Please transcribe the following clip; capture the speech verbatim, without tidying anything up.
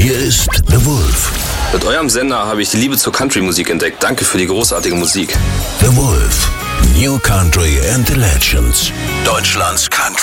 Hier ist The Wolf. Mit eurem Sender habe ich die Liebe zur Country-Musik entdeckt. Danke für die großartige Musik. The Wolf. New Country and the Legends. Deutschlands Country